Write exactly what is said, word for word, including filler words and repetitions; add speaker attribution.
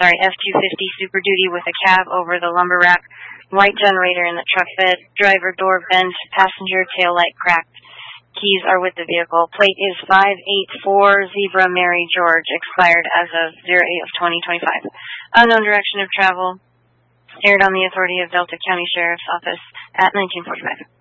Speaker 1: sorry, F two fifty Super Duty with a cab over the lumber rack, light generator in the truck bed, driver door bent, passenger tail light cracked. Keys are with the vehicle. Plate is five eight four Zebra Mary George, expired as of zero eight of twenty twenty-five. Unknown direction of travel, aired on the authority of Delta County Sheriff's Office at nineteen forty-five.